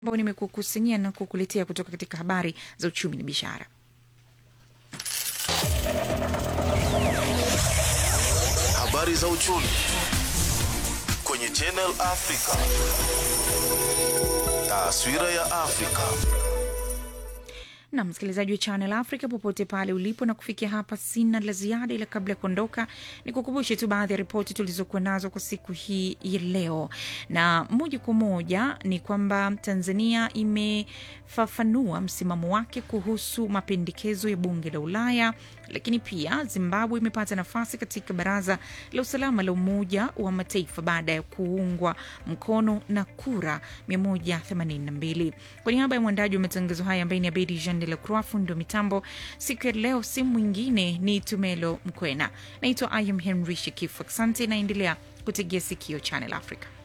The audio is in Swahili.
ambao nimekukusanyia na kukuletea kutoka katika habari za uchumi na biashara. Habari za uchumi kwenye Channel Africa. Taswira ya Afrika. Na msikilizaji wa Channel Africa popote pale ulipo, na kufikia hapa sina la ziada, ila kabla ya kuondoka ni kukumbushe tu baadhi ya ripoti tulizokuwa nazo kwa siku hii ya leo. Na moja kwa moja ni kwamba Tanzania imefafanua msimamo wake kuhusu mapendekezo ya bunge la Ulaya, lakini pia Zimbabwe imepata nafasi katika baraza la usalama la Umoja wa Mataifa baada ya kuungwa mkono na kura 182. Kwa niaba ya mwandaji wa matangazo haya ambaye ni Abedi Jean de la Croix, fundo mitambo siku ya leo, si mwingine ni Tumelo Mkwena. Naitwa I am Henry Shikifu. Asante, naendelea kutegea sikio Channel Africa.